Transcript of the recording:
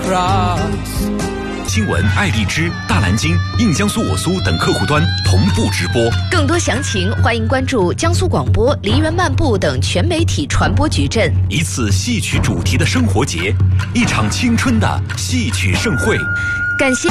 新闻、爱荔枝、大蓝鲸、印江苏我苏等客户端同步直播。 更多详情，欢迎关注江苏广播、梨园漫步等全媒体传播矩阵。 一次戏曲主题的生活节，一场青春的戏曲盛会。 感谢。